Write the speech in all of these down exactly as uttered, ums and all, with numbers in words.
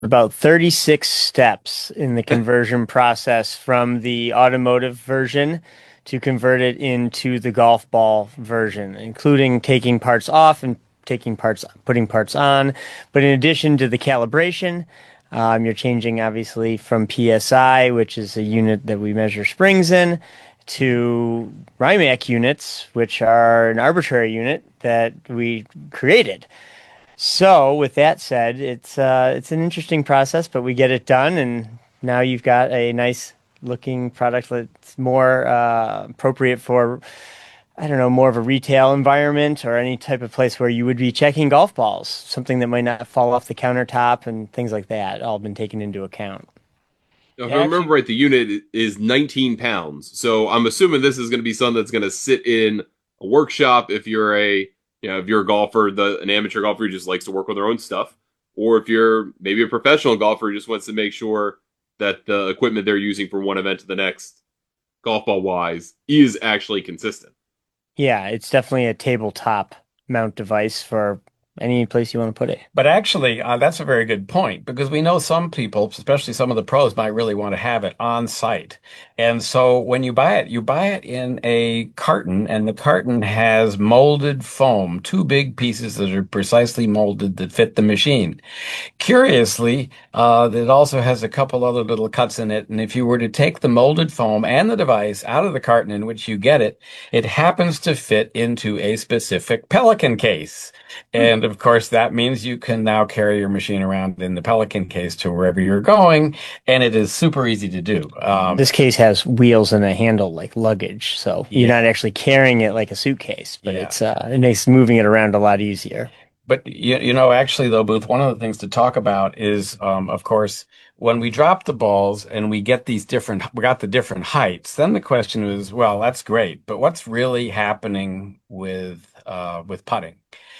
About thirty-six steps in the conversion process from the automotive version to convert it into the golf ball version, including taking parts off and taking parts, putting parts on. But in addition to the calibration, um, you're changing obviously from P S I, which is a unit that we measure springs in, to Rimac units, which are an arbitrary unit that we created. So, with that said, it's uh, it's an interesting process, but we get it done, and now you've got a nice looking product that's more uh, appropriate for, I don't know, more of a retail environment or any type of place where you would be checking golf balls, something that might not fall off the countertop and things like that, all been taken into account. Now, if It I remember actually, right, the unit is nineteen pounds. So I'm assuming this is going to be something that's going to sit in a workshop if you're a, you know, if you're a golfer, the an amateur golfer who just likes to work with their own stuff, or if you're maybe a professional golfer who just wants to make sure that the equipment they're using from one event to the next, golf ball wise, is actually consistent. Yeah, it's definitely a tabletop mount device for any place you want to put it. but actually, uh, that's a very good point because we know some people, especially some of the pros, might really want to have it on site. And so when you buy it, you buy it in a carton, and the carton has molded foam, two big pieces that are precisely molded that fit the machine. Curiously, uh, it also has a couple other little cuts in it. And if you were to take the molded foam and the device out of the carton in which you get it, it happens to fit into a specific Pelican case. Hmm. And of course, that means you can now carry your machine around in the Pelican case to wherever you're going. And it is super easy to do. Um, This case has wheels and a handle like luggage, so you're not yeah, actually carrying it like a suitcase, but yeah. it's uh, it makes moving it around a lot easier. But you, you know, actually though, Booth, one of the things to talk about is, um, of course, when we drop the balls and we get these different, we got the different heights, then the question is, well, that's great, but what's really happening with uh, with putting?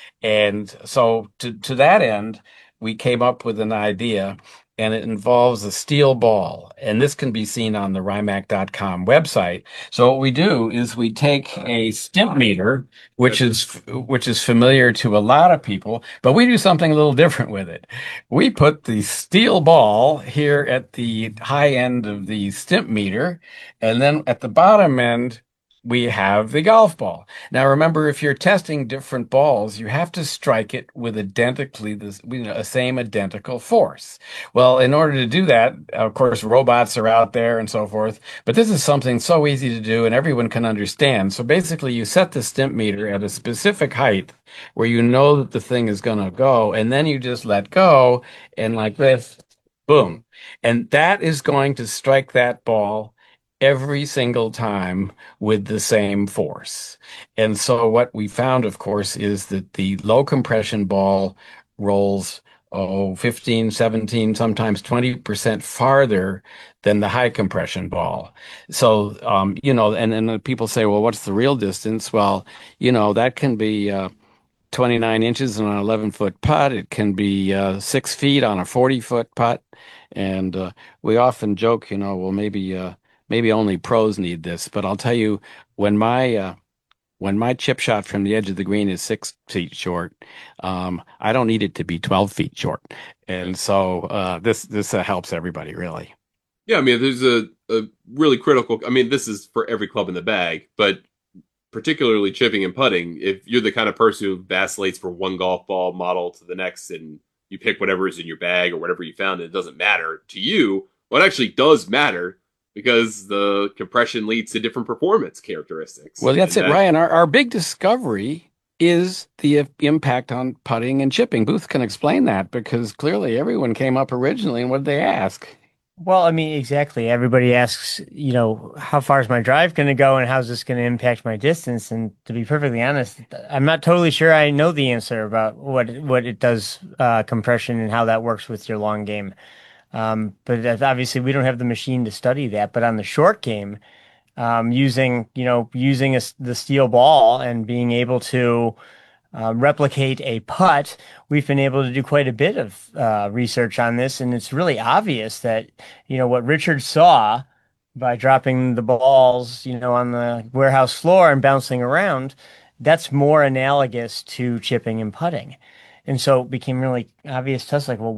And so to, to that end, we came up with an idea, and it involves a steel ball. And this can be seen on the rimac dot com website. So what we do is we take a stimp meter, which Yep. is which is familiar to a lot of people, but we do something a little different with it. We put the steel ball here at the high end of the stimp meter, and then at the bottom end, we have the golf ball. Now, remember, if you're testing different balls, you have to strike it with identically the you know, same identical force. Well, in order to do that, of course, robots are out there and so forth, but this is something so easy to do and everyone can understand. So basically, you set the stimp meter at a specific height where you know that the thing is going to go, and then you just let go, and like this, boom. And that is going to strike that ball every single time with the same force. And so what we found, of course, is that the low compression ball rolls, oh, fifteen, seventeen, sometimes twenty percent farther than the high compression ball. So, um, you know, and then people say, well, what's the real distance? Well, you know, that can be uh, twenty-nine inches on an eleven foot putt. It can be uh, six feet on a forty foot putt. And uh, we often joke, you know, well, maybe uh, maybe only pros need this. But I'll tell you, when my uh, when my chip shot from the edge of the green is six feet short, um, I don't need it to be twelve feet short. Yeah. And so uh, this this uh, helps everybody really. Yeah, I mean, there's a, a really critical. I mean, this is for every club in the bag, but particularly chipping and putting, if you're the kind of person who vacillates from one golf ball model to the next and you pick whatever is in your bag or whatever you found, and it doesn't matter to you, what actually does matter because the compression leads to different performance characteristics. Well, that's And it, that, Ryan. Our our big discovery is the uh, impact on putting and chipping. Booth can explain that because clearly everyone came up originally, and what did they ask? Well, I mean, exactly. Everybody asks, you know, how far is my drive going to go and how's this going to impact my distance? And to be perfectly honest, I'm not totally sure I know the answer about what what it does, uh, compression and how that works with your long game. Um, but that's- obviously, we don't have the machine to study that. But on the short game, um, using, you know, using a s the steel ball and being able to uh, replicate a putt, we've been able to do quite a bit of uh, research on this, and it's really obvious that, you know, what Richard saw by dropping the balls, you know, on the warehouse floor and bouncing around, that's more analogous to chipping and putting. And so it became really obvious to us, like, well, what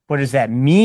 what does that mean?